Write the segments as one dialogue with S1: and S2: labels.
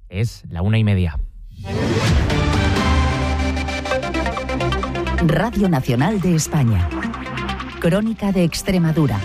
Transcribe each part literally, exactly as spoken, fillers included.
S1: Es la una y media.
S2: Radio Nacional de España. Crónica de Extremadura.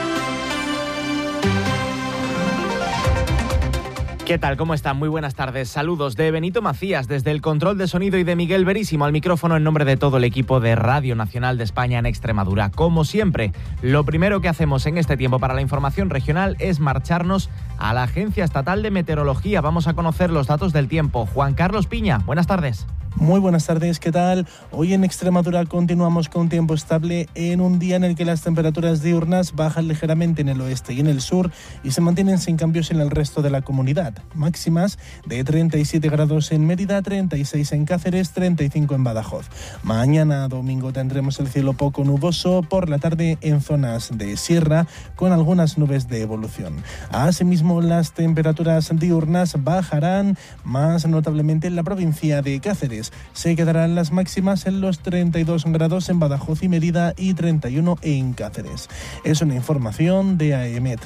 S1: ¿Qué tal? ¿Cómo están? Muy buenas tardes. Saludos de Benito Macías desde el control de sonido y de Miguel Verísimo al micrófono en nombre de todo el equipo de Radio Nacional de España en Extremadura. Como siempre, lo primero que hacemos en este tiempo para la información regional es marcharnos a la Agencia Estatal de Meteorología. Vamos a conocer los datos del tiempo. Juan Carlos Piña, buenas tardes.
S3: Muy buenas tardes, ¿qué tal? Hoy en Extremadura continuamos con tiempo estable en un día en el que las temperaturas diurnas bajan ligeramente en el oeste y en el sur y se mantienen sin cambios en el resto de la comunidad. Máximas de treinta y siete grados en Mérida, treinta y seis en Cáceres, treinta y cinco en Badajoz. Mañana domingo tendremos el cielo poco nuboso, por la tarde en zonas de sierra con algunas nubes de evolución. Asimismo, las temperaturas diurnas bajarán más notablemente en la provincia de Cáceres. Se quedarán las máximas en los treinta y dos grados en Badajoz y Mérida y treinta y uno en Cáceres. Es una información de AEMET.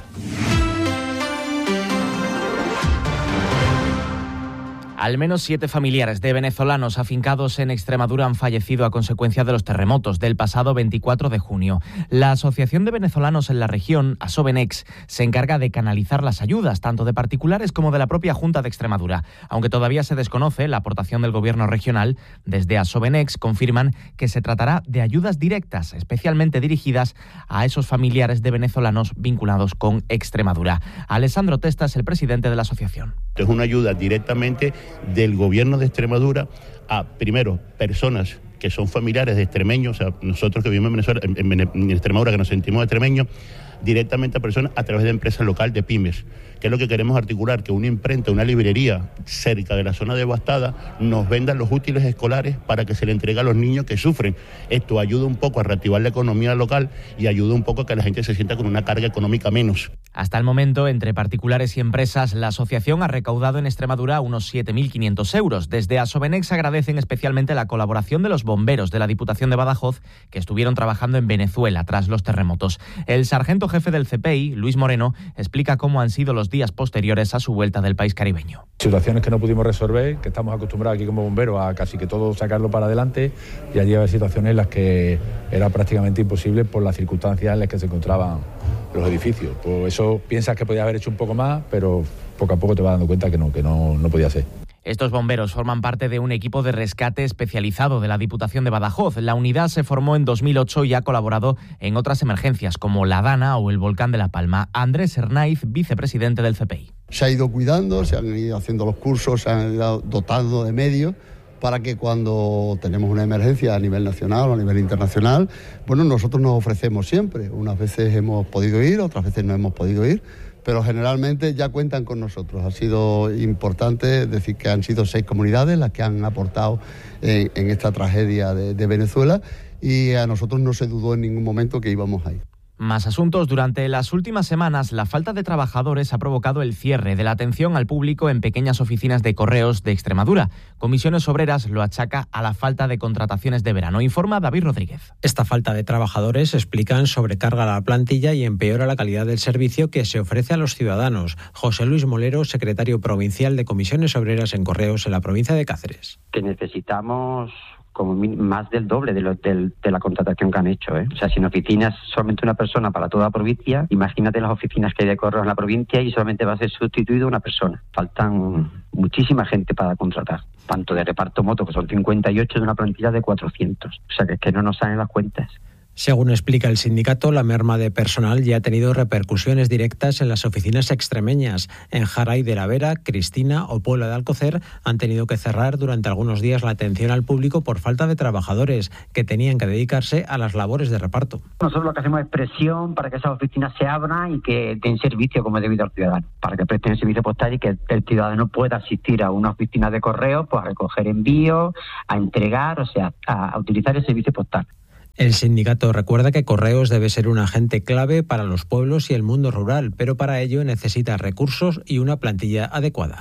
S1: Al menos siete familiares de venezolanos afincados en Extremadura han fallecido a consecuencia de los terremotos del pasado veinticuatro de junio. La Asociación de Venezolanos en la región, Asovenex, se encarga de canalizar las ayudas, tanto de particulares como de la propia Junta de Extremadura. Aunque todavía se desconoce la aportación del gobierno regional, desde Asovenex confirman que se tratará de ayudas directas, especialmente dirigidas a esos familiares de venezolanos vinculados con Extremadura. Alessandro Testa es el presidente de la asociación.
S4: Es una ayuda directamente del gobierno de Extremadura a, primero, personas que son familiares de extremeños, o sea, nosotros que vivimos en Venezuela, en, en, en Extremadura, que nos sentimos extremeños, directamente a personas a través de empresas locales, de pymes, que es lo que queremos articular, que una imprenta, una librería cerca de la zona devastada nos venda los útiles escolares para que se le entregue a los niños que sufren. Esto ayuda un poco a reactivar la economía local y ayuda un poco a que la gente se sienta con una carga económica menos.
S1: Hasta el momento, entre particulares y empresas, la asociación ha recaudado en Extremadura unos siete mil quinientos euros. Desde Asovenex agradecen especialmente la colaboración de los bomberos de la Diputación de Badajoz, que estuvieron trabajando en Venezuela tras los terremotos. El sargento jefe del C P I, Luis Moreno, explica cómo han sido los días posteriores a su vuelta del país caribeño.
S5: Situaciones que no pudimos resolver, que estamos acostumbrados aquí como bomberos a casi que todo sacarlo para adelante, y allí había situaciones en las que era prácticamente imposible por las circunstancias en las que se encontraban los edificios. Por eso piensas que podía haber hecho un poco más, pero poco a poco te vas dando cuenta que no, que no, no podía ser.
S1: Estos bomberos forman parte de un equipo de rescate especializado de la Diputación de Badajoz. La unidad se formó en dos mil ocho y ha colaborado en otras emergencias como la Dana o el volcán de La Palma. Andrés Hernáiz, vicepresidente del C P I.
S6: Se ha ido cuidando, se han ido haciendo los cursos, se han ido dotando de medios para que cuando tenemos una emergencia a nivel nacional o a nivel internacional, bueno, nosotros nos ofrecemos siempre. Unas veces hemos podido ir, otras veces no hemos podido ir, pero generalmente ya cuentan con nosotros. Ha sido importante decir que han sido seis comunidades las que han aportado en, en esta tragedia de, de Venezuela, y a nosotros no se dudó en ningún momento que íbamos a ir.
S1: Más asuntos. Durante las últimas semanas, la falta de trabajadores ha provocado el cierre de la atención al público en pequeñas oficinas de correos de Extremadura. Comisiones Obreras lo achaca a la falta de contrataciones de verano, informa David Rodríguez.
S7: Esta falta de trabajadores, explican, sobrecarga la plantilla y empeora la calidad del servicio que se ofrece a los ciudadanos. José Luis Molero, secretario provincial de Comisiones Obreras en Correos en la provincia de Cáceres.
S8: Que necesitamos como más del doble de, lo, de, de la contratación que han hecho, ¿eh? O sea, si en oficinas solamente una persona para toda la provincia, imagínate las oficinas que hay de correos en la provincia y solamente va a ser sustituido una persona. Faltan muchísima gente para contratar, tanto de reparto moto, que son cincuenta y ocho de una plantilla de cuatrocientos. O sea, que es que no nos salen las cuentas.
S7: Según explica el sindicato, la merma de personal ya ha tenido repercusiones directas en las oficinas extremeñas. En Jaray de la Vera, Cristina o Puebla de Alcocer han tenido que cerrar durante algunos días la atención al público por falta de trabajadores que tenían que dedicarse a las labores de reparto.
S8: Nosotros lo que hacemos es presión para que esas oficinas se abran y que den servicio como es debido al ciudadano, para que presten el servicio postal y que el ciudadano pueda asistir a una oficina de correo, pues a recoger envíos, a entregar, o sea, a, a utilizar el servicio postal.
S7: El sindicato recuerda que Correos debe ser un agente clave para los pueblos y el mundo rural, pero para ello necesita recursos y una plantilla adecuada.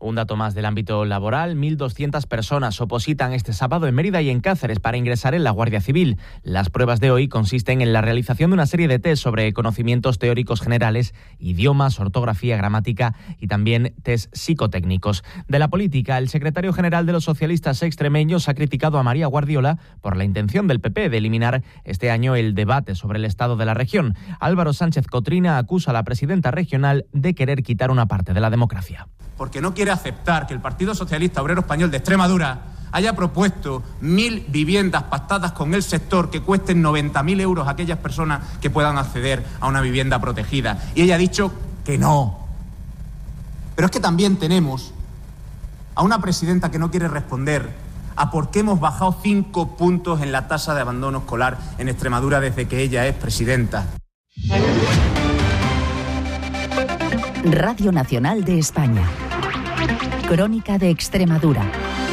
S1: Un dato más del ámbito laboral, mil doscientas personas opositan este sábado en Mérida y en Cáceres para ingresar en la Guardia Civil. Las pruebas de hoy consisten en la realización de una serie de test sobre conocimientos teóricos generales, idiomas, ortografía, gramática y también test psicotécnicos. De la política, el secretario general de los socialistas extremeños ha criticado a María Guardiola por la intención del P P de eliminar este año el debate sobre el estado de la región. Álvaro Sánchez Cotrina acusa a la presidenta regional de querer quitar una parte de la democracia.
S9: Porque no quiere aceptar que el Partido Socialista Obrero Español de Extremadura haya propuesto mil viviendas pactadas con el sector que cuesten noventa mil euros a aquellas personas que puedan acceder a una vivienda protegida. Y ella ha dicho que no. Pero es que también tenemos a una presidenta que no quiere responder a por qué hemos bajado cinco puntos en la tasa de abandono escolar en Extremadura desde que ella es presidenta.
S2: Radio Nacional de España. Crónica de Extremadura.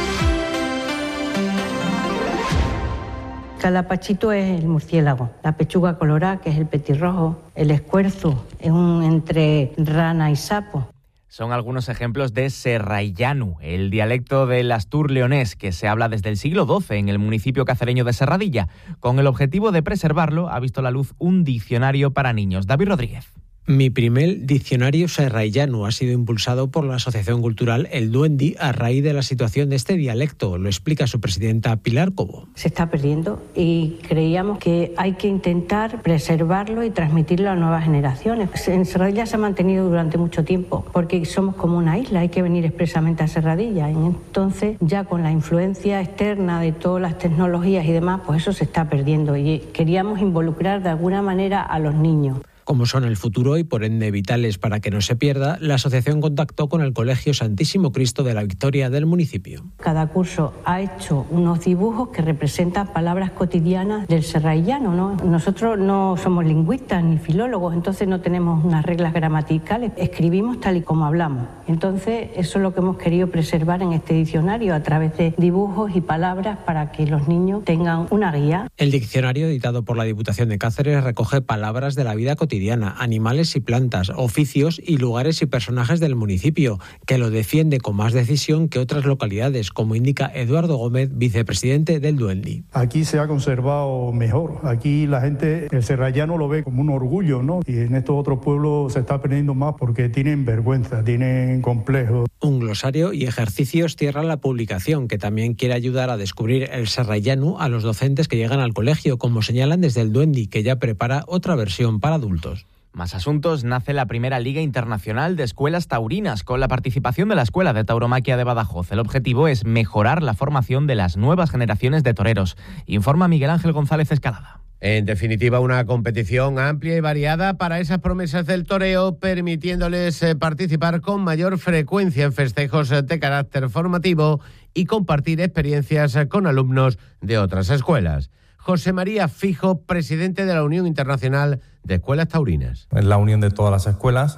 S10: Calapachito es el murciélago, la pechuga colorada, que es el petirrojo, el escuerzo es un entre rana y sapo.
S1: Son algunos ejemplos de serrallano, el dialecto del astur leonés que se habla desde el siglo doce en el municipio cacereño de Serradilla. Con el objetivo de preservarlo, ha visto la luz un diccionario para niños. David Rodríguez.
S7: Mi primer diccionario serrallano ha sido impulsado por la Asociación Cultural El Duendi a raíz de la situación de este dialecto, lo explica su presidenta Pilar Cobo.
S10: Se está perdiendo y creíamos que hay que intentar preservarlo y transmitirlo a nuevas generaciones. En Serradilla se ha mantenido durante mucho tiempo porque somos como una isla, hay que venir expresamente a Serradilla. Y entonces ya con la influencia externa de todas las tecnologías y demás, pues eso se está perdiendo y queríamos involucrar de alguna manera a los niños.
S7: Como son el futuro y por ende vitales para que no se pierda, la asociación contactó con el Colegio Santísimo Cristo de la Victoria del municipio.
S10: Cada curso ha hecho unos dibujos que representan palabras cotidianas del serrallano, ¿no? Nosotros no somos lingüistas ni filólogos, entonces no tenemos unas reglas gramaticales, escribimos tal y como hablamos. Entonces eso es lo que hemos querido preservar en este diccionario a través de dibujos y palabras para que los niños tengan una guía.
S7: El diccionario editado por la Diputación de Cáceres recoge palabras de la vida cotidiana, animales y plantas, oficios y lugares y personajes del municipio, que lo defiende con más decisión que otras localidades, como indica Eduardo Gómez, vicepresidente del Duendi.
S11: Aquí se ha conservado mejor, aquí la gente, el serrallano lo ve como un orgullo, ¿no? Y en estos otros pueblos se está perdiendo más porque tienen vergüenza, tienen complejos.
S7: Un glosario y ejercicios cierran la publicación, que también quiere ayudar a descubrir el serrallano a los docentes que llegan al colegio, como señalan desde el Duendi, que ya prepara otra versión para adultos.
S1: Más asuntos. Nace la primera Liga Internacional de Escuelas Taurinas con la participación de la Escuela de Tauromaquia de Badajoz. El objetivo es mejorar la formación de las nuevas generaciones de toreros. Informa Miguel Ángel González Escalada.
S12: En definitiva, una competición amplia y variada para esas promesas del toreo, permitiéndoles participar con mayor frecuencia en festejos de carácter formativo y compartir experiencias con alumnos de otras escuelas. José María Fijo, presidente de la Unión Internacional de Escuelas Taurinas.
S13: Es la unión de todas las escuelas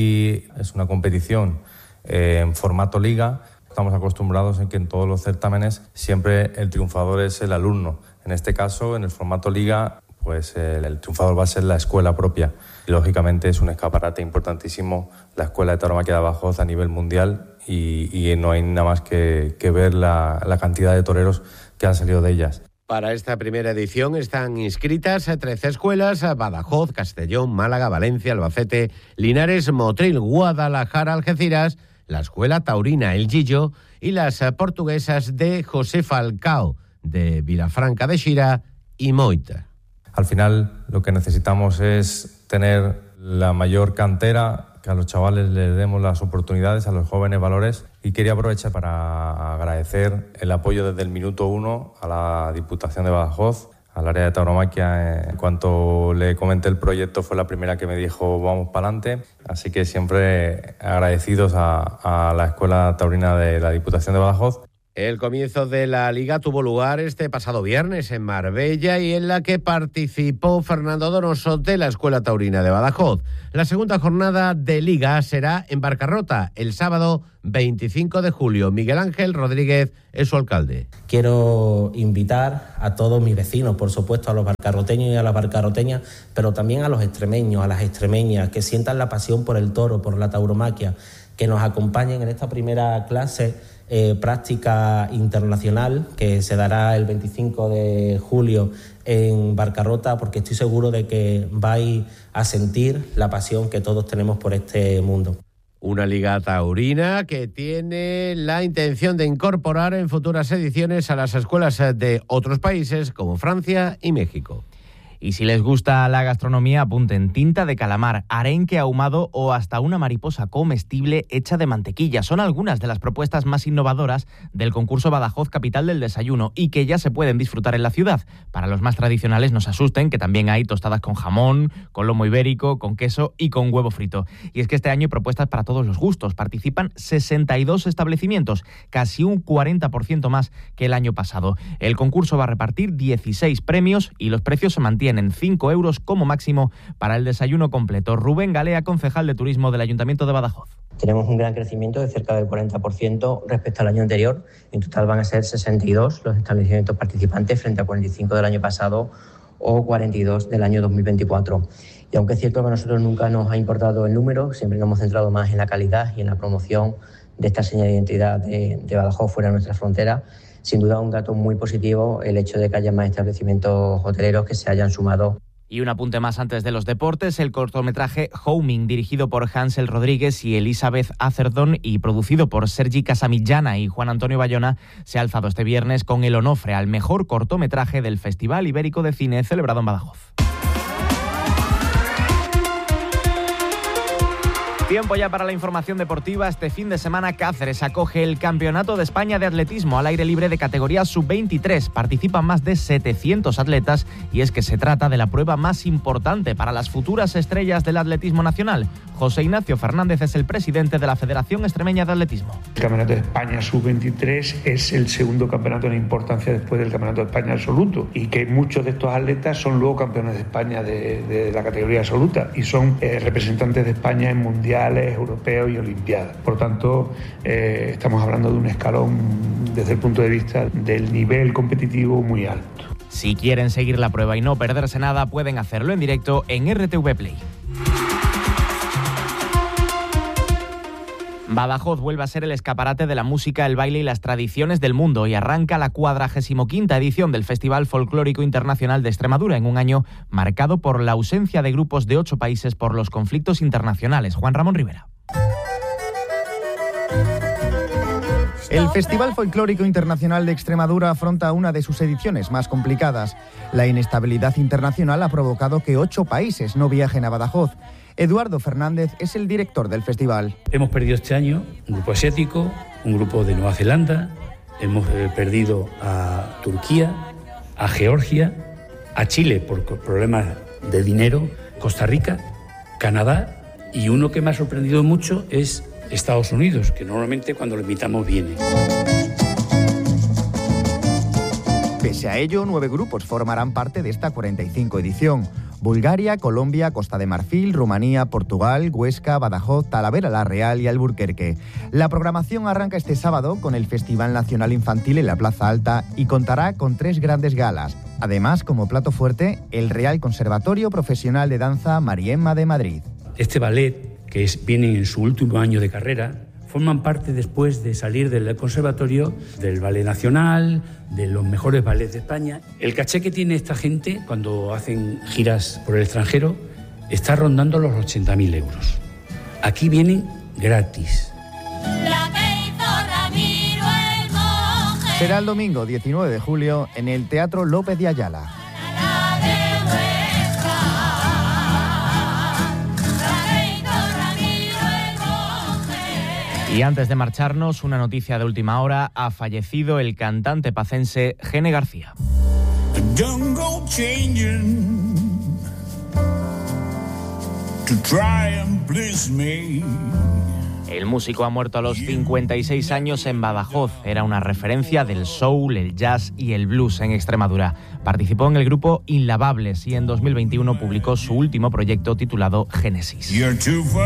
S13: y es una competición eh, en formato liga. Estamos acostumbrados en que en todos los certámenes siempre el triunfador es el alumno. En este caso, en el formato liga, pues el, el triunfador va a ser la escuela propia. Y, lógicamente es un escaparate importantísimo la Escuela de Tauromaquia de Badajoz a nivel mundial y, y no hay nada más que, que ver la, la cantidad de toreros que han salido de ellas.
S12: Para esta primera edición están inscritas trece escuelas: Badajoz, Castellón, Málaga, Valencia, Albacete, Linares, Motril, Guadalajara, Algeciras, la Escuela Taurina El Gillo y las portuguesas de José Falcao, de Vilafranca de Xira y Moita.
S13: Al final lo que necesitamos es tener la mayor cantera, que a los chavales les demos las oportunidades, a los jóvenes valores, y quería aprovechar para agradecer el apoyo desde el minuto uno a la Diputación de Badajoz, al área de tauromaquia. En cuanto le comenté el proyecto fue la primera que me dijo vamos para adelante, así que siempre agradecidos a, a la Escuela Taurina de la Diputación de Badajoz.
S12: El comienzo de la Liga tuvo lugar este pasado viernes en Marbella y en la que participó Fernando Donoso de la Escuela Taurina de Badajoz. La segunda jornada de Liga será en Barcarrota el sábado veinticinco de julio. Miguel Ángel Rodríguez es su alcalde.
S14: Quiero invitar a todos mis vecinos, por supuesto a los barcarroteños y a las barcarroteñas, pero también a los extremeños, a las extremeñas, que sientan la pasión por el toro, por la tauromaquia, que nos acompañen en esta primera clase eh, práctica internacional que se dará el veinticinco de julio en Barcarrota, porque estoy seguro de que vais a sentir la pasión que todos tenemos por este mundo.
S12: Una liga taurina que tiene la intención de incorporar en futuras ediciones a las escuelas de otros países como Francia y México.
S1: Y si les gusta la gastronomía, apunten tinta de calamar, arenque ahumado o hasta una mariposa comestible hecha de mantequilla. Son algunas de las propuestas más innovadoras del concurso Badajoz Capital del Desayuno y que ya se pueden disfrutar en la ciudad. Para los más tradicionales, no se asusten, que también hay tostadas con jamón, con lomo ibérico, con queso y con huevo frito. Y es que este año hay propuestas para todos los gustos. Participan sesenta y dos establecimientos, casi un cuarenta por ciento más que el año pasado. El concurso va a repartir dieciséis premios y los precios se mantienen en cinco euros como máximo para el desayuno completo. Rubén Galea, concejal de Turismo del Ayuntamiento de Badajoz.
S15: Tenemos un gran crecimiento de cerca del cuarenta por ciento respecto al año anterior. En total van a ser sesenta y dos los establecimientos participantes frente a cuarenta y cinco del año pasado o cuarenta y dos del año dos mil veinticuatro. Y aunque es cierto que a nosotros nunca nos ha importado el número, siempre nos hemos centrado más en la calidad y en la promoción de esta señal de identidad de, de Badajoz fuera de nuestras fronteras. Sin duda un dato muy positivo el hecho de que haya más establecimientos hoteleros que se hayan sumado.
S1: Y un apunte más antes de los deportes, el cortometraje Homing, dirigido por Hansel Rodríguez y Elizabeth Atherton y producido por Sergi Casamillana y Juan Antonio Bayona, se ha alzado este viernes con el onofre al mejor cortometraje del Festival Ibérico de Cine celebrado en Badajoz. Tiempo ya para la información deportiva. Este fin de semana Cáceres acoge el Campeonato de España de Atletismo al aire libre de categoría sub veintitrés. Participan más de setecientos atletas y es que se trata de la prueba más importante para las futuras estrellas del atletismo nacional. José Ignacio Fernández es el presidente de la Federación Extremeña de Atletismo.
S16: El Campeonato de España sub veintitrés es el segundo campeonato en importancia después del Campeonato de España absoluto y que muchos de estos atletas son luego campeones de España de, de la categoría absoluta y son eh, representantes de España en mundiales, europeos y olimpiadas. Por lo tanto, eh, estamos hablando de un escalón desde el punto de vista del nivel competitivo muy alto.
S1: Si quieren seguir la prueba y no perderse nada, pueden hacerlo en directo en R T V Play. Badajoz vuelve a ser el escaparate de la música, el baile y las tradiciones del mundo y arranca la cuadragésima quinta edición del Festival Folclórico Internacional de Extremadura en un año marcado por la ausencia de grupos de ocho países por los conflictos internacionales. Juan Ramón Rivera.
S17: El Festival Folclórico Internacional de Extremadura afronta una de sus ediciones más complicadas. La inestabilidad internacional ha provocado que ocho países no viajen a Badajoz. Eduardo Fernández es el director del festival.
S18: Hemos perdido este año un grupo asiático, un grupo de Nueva Zelanda, hemos perdido a Turquía, a Georgia, a Chile por problemas de dinero, Costa Rica, Canadá y uno que me ha sorprendido mucho es Estados Unidos, que normalmente cuando lo invitamos viene.
S17: Pese a ello, nueve grupos formarán parte de esta cuarenta y cinco edición. Bulgaria, Colombia, Costa de Marfil, Rumanía, Portugal, Huesca, Badajoz, Talavera la Real y Alburquerque. La programación arranca este sábado con el Festival Nacional Infantil en la Plaza Alta y contará con tres grandes galas. Además, como plato fuerte, el Real Conservatorio Profesional de Danza Mariemma de Madrid.
S18: Este ballet, que es, viene en su último año de carrera, forman parte después de salir del conservatorio del Ballet Nacional, de los mejores ballets de España. El caché que tiene esta gente cuando hacen giras por el extranjero está rondando los ochenta mil euros. Aquí vienen gratis.
S17: Será el domingo diecinueve de julio en el Teatro López de Ayala.
S1: Y antes de marcharnos, una noticia de última hora: ha fallecido el cantante pacense Gene García. El músico ha muerto a los cincuenta y seis años en Badajoz. Era una referencia del soul, el jazz y el blues en Extremadura. Participó en el grupo Inlavables y en dos mil veintiuno publicó su último proyecto titulado Génesis.